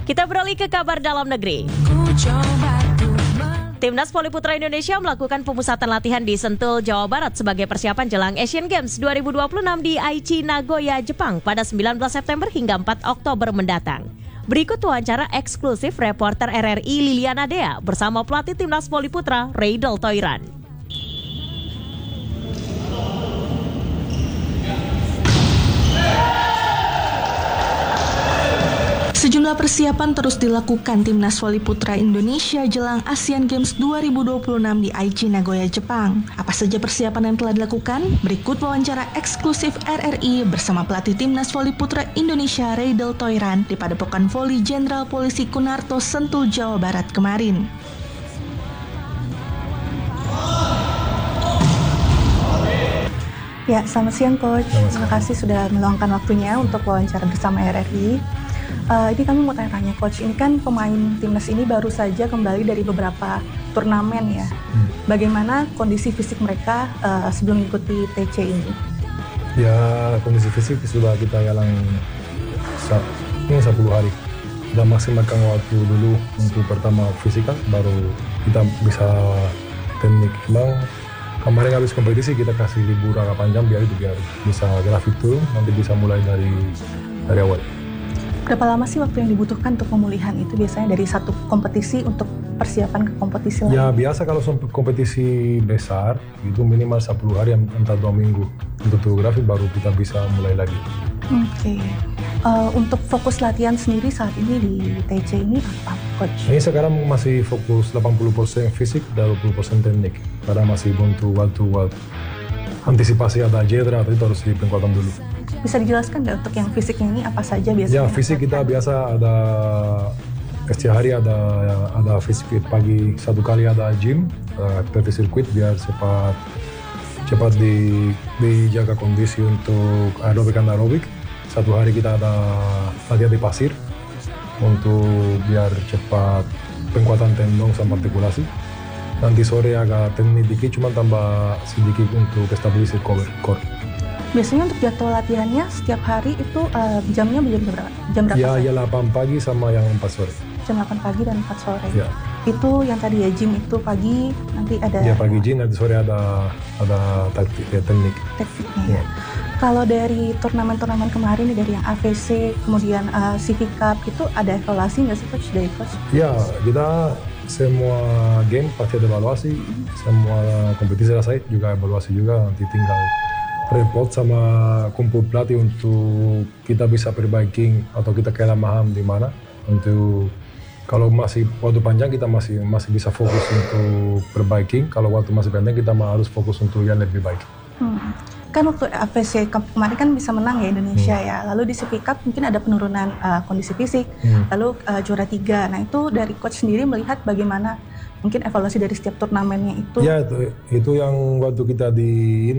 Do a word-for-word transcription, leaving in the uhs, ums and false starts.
Kita beralih ke kabar dalam negeri. Timnas Voli Putra Indonesia melakukan pemusatan latihan di Sentul, Jawa Barat sebagai persiapan jelang Asian Games dua ribu dua puluh enam di Aichi, Nagoya, Jepang pada sembilan belas September hingga empat Oktober mendatang. Berikut wawancara eksklusif reporter R R I Liliana Dea bersama pelatih Timnas Voli Putra Reidel Toiran. Sejumlah persiapan terus dilakukan Timnas Voli Putra Indonesia jelang Asian Games dua ribu dua puluh enam di Aichi, Nagoya, Jepang. Apa saja persiapan yang telah dilakukan? Berikut wawancara eksklusif R R I bersama pelatih Timnas Voli Putra Indonesia Reidel Toiran di Padepokan Voli Jenderal Polisi Kunarto, Sentul, Jawa Barat kemarin. Ya, selamat siang Coach. Terima kasih sudah meluangkan waktunya untuk wawancara bersama R R I. Uh, ini kami mau tanya-tanya Coach, ini kan pemain timnas ini baru saja kembali dari beberapa turnamen ya. Hmm. Bagaimana kondisi fisik mereka uh, sebelum mengikuti T C ini? Ya, kondisi fisik sudah kita jalan ini sepuluh hari. Kita maksimalkan waktu dulu untuk pertama fisika, baru kita bisa teknik. Memang kemarin habis kompetisi kita kasih libur agak panjang biar itu biar bisa grafik turun, nanti bisa mulai dari dari awal. Berapa lama sih waktu yang dibutuhkan untuk pemulihan itu biasanya dari satu kompetisi untuk persiapan ke kompetisi lain? Ya biasa kalau kompetisi besar itu minimal sepuluh hari entah dua minggu untuk grafik baru kita bisa mulai lagi. Oke, okay. uh, untuk fokus latihan sendiri saat ini di T C ini apa Coach? Ini sekarang masih fokus delapan puluh persen fisik dan dua puluh persen teknik karena masih butuh waktu antisipasi ada cedera, itu harus dipengkuatan dulu. Bisa dijelaskan nggak untuk yang fisiknya ini apa saja biasanya? Ya fisik kita biasa ada setiap hari ada ada fisik pagi satu kali ada gym, aktivitas sirkuit biar cepat cepat di dijaga kondisi untuk aerobik anaerobik. Satu hari kita ada latihan di pasir untuk biar cepat penguatan tendon sama artikulasi. Nanti sore agak teknik dikit, cuma tambah sedikit untuk stabilisir core. Biasanya untuk jadwal latihannya setiap hari itu uh, jamnya berapa? Jam berapa? Ya, ya delapan pagi sama yang empat sore. Jam delapan pagi dan empat sore. Ya. Itu yang tadi ya gym itu pagi nanti ada. Ya pagi gym, nanti sore ada ada taktik ya, teknik. Tekniknya. Ya. Kalau dari turnamen-turnamen kemarin nih dari yang A V C kemudian uh, C V Cup itu ada evaluasi nggak sih Coach dari Coach? Ya kita semua game pasti ada evaluasi, semua kompetisi selesai juga evaluasi juga, nanti tinggal report sama kumpul pelatih untuk kita bisa perbaiki atau kita kelemahan di mana. Untuk kalau masih waktu panjang kita masih masih bisa fokus untuk perbaiki, kalau waktu masih pendek kita harus fokus untuk yang lebih baik. Hmm. Kan waktu A V C kemarin kan bisa menang ya Indonesia hmm. ya, lalu di C V Cup mungkin ada penurunan uh, kondisi fisik, hmm. lalu uh, juara tiga. Nah itu dari coach sendiri melihat bagaimana mungkin evaluasi dari setiap turnamennya itu? Ya itu, itu yang waktu kita di